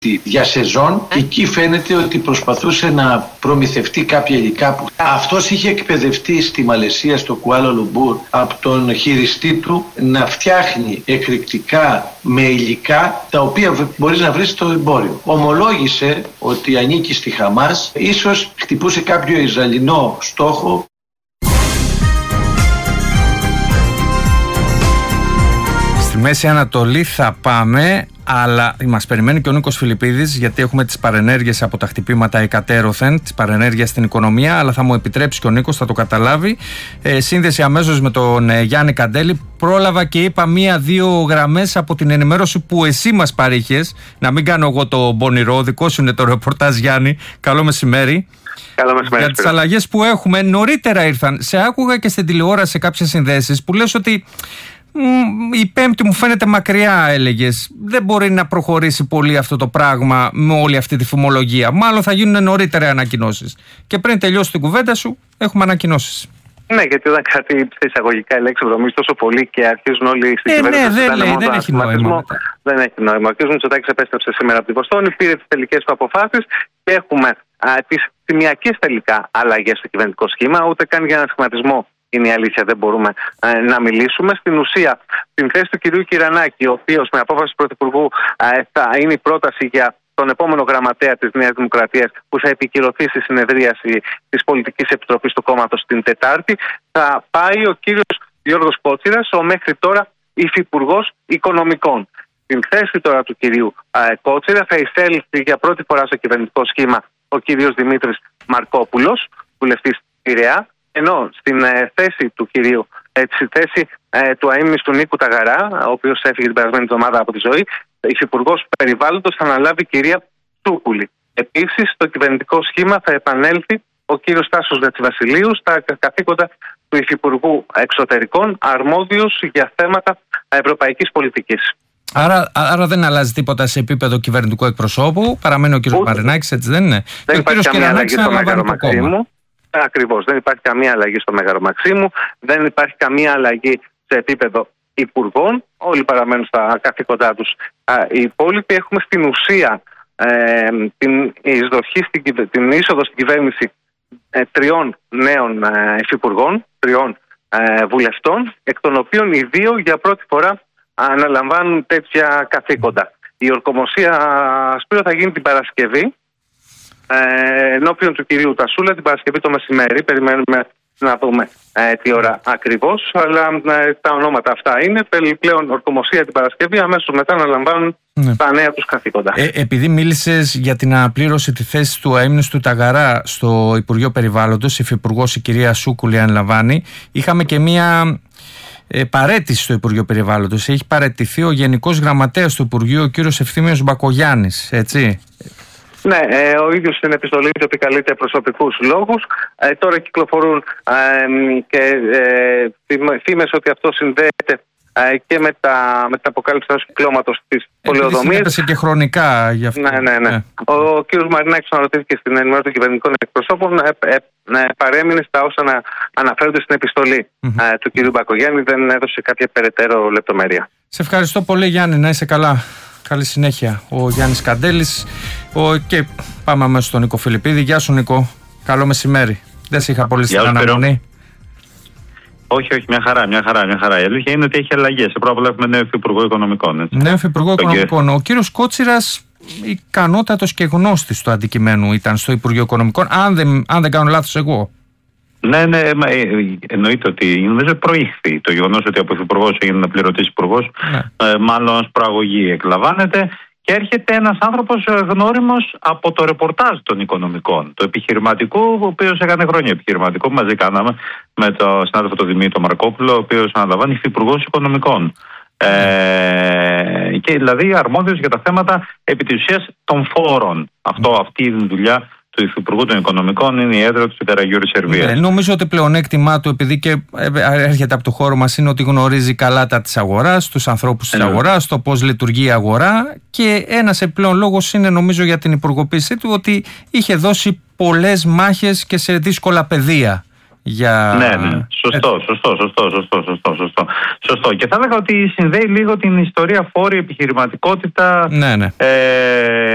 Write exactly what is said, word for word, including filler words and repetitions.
για σεζόν. Εκεί φαίνεται ότι προσπαθούσε να προμηθευτεί κάποια υλικά που αυτός είχε εκπαιδευτεί στη Μαλαισία, στο Κουάλα Λουμπούρ, από τον χειριστή του να φτιάχνει εκρηκτικά με υλικά τα οποία μπορείς να βρεις στο εμπόριο. Ομολόγησε ότι ανήκει στη Χαμάς, ίσως χτυπούσε κάποιο Ισραηλινό στόχο. Στη Μέση Ανατολή θα πάμε, αλλά μας περιμένει και ο Νίκος Φιλιππίδης, γιατί έχουμε τις παρενέργειες από τα χτυπήματα εκατέρωθεν, τις παρενέργειες στην οικονομία, αλλά θα μου επιτρέψει και ο Νίκος, θα το καταλάβει. Ε, σύνδεση αμέσως με τον ε, Γιάννη Καντέλη. Πρόλαβα και είπα μία-δύο γραμμές από την ενημέρωση που εσύ μας παρήχες. Να μην κάνω εγώ το πονηρό, δικό σου είναι το ρεπορτάζ, Γιάννη. Καλό μεσημέρι. Καλό μεσημέρι. Για τις αλλαγές που έχουμε, νωρίτερα ήρθαν. Σε άκουγα και στην τηλεόραση σε κάποιες συνδέσεις που λες ότι η Πέμπτη μου φαίνεται μακριά, έλεγες. Δεν μπορεί να προχωρήσει πολύ αυτό το πράγμα με όλη αυτή τη φημολογία. Μάλλον θα γίνουν νωρίτερα ανακοινώσεις. Και πριν τελειώσει την κουβέντα σου, έχουμε ανακοινώσεις. Ναι, γιατί όταν κάτι σε εισαγωγικά η λέξη βρωμίζει τόσο πολύ και αρχίζουν όλοι στην ε, κυβέρνηση. Ναι, δεν, λέει, δεν έχει νόημα. Δεν έχει νόημα. Ο κ. Μητσοτάκης επέστρεψε σήμερα από την Βοστόνη, πήρε τις τελικές του αποφάσεις και έχουμε α, τις τιμιακές τελικά αλλαγές στο κυβερνητικό σχήμα. Ούτε καν για ένα σχηματισμό είναι η αλήθεια, δεν μπορούμε ε, να μιλήσουμε. Στην ουσία, την θέση του κυρίου Κυρανάκη, ο οποίος με απόφαση του Πρωθυπουργού ε, θα είναι η πρόταση για τον επόμενο γραμματέα της Νέας Δημοκρατίας που θα επικυρωθεί στη συνεδρίαση της Πολιτικής Επιτροπής του κόμματος την Τετάρτη, θα πάει ο κύριος Γιώργος Κότσιρας, ο μέχρι τώρα υφυπουργός Οικονομικών. Στην θέση τώρα του κυρίου ε, Κότσιρα θα εισέλθει για πρώτη φορά στο κυβερνητικό σχήμα ο κύριος Δημήτρης Μαρκόπουλος, βουλευτής Πειραιά, ενώ στην ε, θέση του κυρίου, ε, στη θέση ε, του αείμνηστου Νίκου Ταγαρά, ο οποίος έφυγε την περασμένη εβδομάδα από τη ζωή, υφυπουργός Περιβάλλοντος θα αναλάβει η κυρία Τσούκουλη. Επίσης, στο κυβερνητικό σχήμα θα επανέλθει ο κύριος Τάσος Γατσιβασιλείου στα καθήκοντα του Υφυπουργού Εξωτερικών, αρμόδιος για θέματα ευρωπαϊκής πολιτικής. Άρα, άρα δεν αλλάζει τίποτα σε επίπεδο κυβερνητικού εκπροσώπου, παραμένει ο κύριος Μαρινάκης, έτσι δεν είναι? Δεν υπάρχει καμία αλλαγή στο Μέγαρο Μαξίμου. Ακριβώς, δεν υπάρχει καμία αλλαγή στο Μέγαρο Μαξίμου, δεν υπάρχει καμία αλλαγή σε επίπεδο υπουργών. Όλοι παραμένουν στα καθήκοντά τους. Οι υπόλοιποι έχουμε στην ουσία ε, την εισδοχή, στην, την είσοδο στην κυβέρνηση ε, τριών νέων ε, υφυπουργών, τριών ε, βουλευτών, εκ των οποίων οι δύο για πρώτη φορά αναλαμβάνουν τέτοια καθήκοντα. Η ορκομοσία, Σπύρο, θα γίνει την Παρασκευή ε, ενώπιον του κυρίου Τασούλα, την Παρασκευή το μεσημέρι. Περιμένουμε να δούμε ε, τι ώρα ακριβώς, αλλά ε, τα ονόματα αυτά είναι. Πλέον ορκομοσία την Παρασκευή, αμέσως μετά να λαμβάνουν ναι. τα νέα τους καθήκοντα. Ε, επειδή μίλησες για την αναπλήρωση τη θέση του αείμνηστου Ταγαρά στο Υπουργείο Περιβάλλοντος, υφυπουργός η κυρία Σούκουλη αναλαμβάνει, είχαμε και μία ε, παρέτηση στο Υπουργείο Περιβάλλοντος. Έχει παραιτηθεί ο Γενικός Γραμματέας του Υπουργείου, ο κύριος Ευθύμιος Μπακογιάννης, έτσι. Ναι, ε, ο ίδιος στην επιστολή του επικαλείται προσωπικούς λόγους. Ε, τώρα κυκλοφορούν ε, και ε, θύμες ότι αυτό συνδέεται ε, και με, τα, με την αποκάλυψη ενός κυκλώματος της πολεοδομίας. Έπεσε και χρονικά γι' αυτό. Ναι, ναι, ναι. Ε. Ο κ. Μαρινάκης αναρωτήθηκε στην ενημέρωση των κυβερνητικών εκπροσώπων, ε, ε, ε, παρέμεινε στα όσα να αναφέρονται στην επιστολή mm-hmm. ε, του κ. Μπακογιάννη, δεν έδωσε κάποια περαιτέρω λεπτομέρεια. Σε ευχαριστώ πολύ, Γιάννη, να είσαι καλά. Καλή συνέχεια. Ο Γιάννης Καντέλης ο... και πάμε αμέσως στον Νίκο Φιλιππίδη. Γεια σου, Νίκο. Καλό μεσημέρι. Δεν σε είχα πολύ στην αναμονή. Όχι, όχι, μια χαρά, μια χαρά, μια χαρά. Η αλήθεια είναι ότι έχει αλλαγές. Πρώτα απ' όλα έχουμε νέο υφυπουργό οικονομικών. Έτσι. Νέο υφυπουργό οικονομικών. Ο κύριος Κότσιρας, ικανότατος και γνώστης του αντικειμένου ήταν στο Υπουργείο Οικονομικών, αν δεν, αν δεν κάνω λάθος εγώ. Ναι, ναι, εννοείται ότι νομίζω προήχθη το γεγονός ότι από υφυπουργός έγινε αναπληρωτής υπουργός, ναι. ε, μάλλον ως προαγωγή εκλαμβάνεται και έρχεται ένας άνθρωπος γνώριμος από το ρεπορτάζ των οικονομικών, το επιχειρηματικό, ο οποίος έκανε χρόνια επιχειρηματικό, που μαζί κάναμε με τον συνάδελφο τον Δημήτρη Μαρκόπουλο, ο οποίος αναλαμβάνει υφυπουργός οικονομικών. Ε, και δηλαδή αρμόδιος για τα θέματα επί της ουσίας των φόρων. Αυτό, αυτή η δουλειά του Υφυπουργού των Οικονομικών είναι η έδρα του στην Καραγιούρη Σερβίας. Ναι, νομίζω ότι πλεονέκτημά του, επειδή και έρχεται από το χώρο μας, είναι ότι γνωρίζει καλά τα της αγοράς, τους ανθρώπους της ε, αγοράς, το πώς λειτουργεί η αγορά, και ένας επιπλέον λόγος είναι, νομίζω, για την υπουργοποίησή του, ότι είχε δώσει πολλές μάχες και σε δύσκολα πεδία. Για... Ναι, ναι. Σωστό, σωστό, σωστό, σωστό, σωστό, σωστό, σωστό. Και θα έλεγα ότι συνδέει λίγο την ιστορία φόρη, επιχειρηματικότητα. Ναι, ναι. Ε,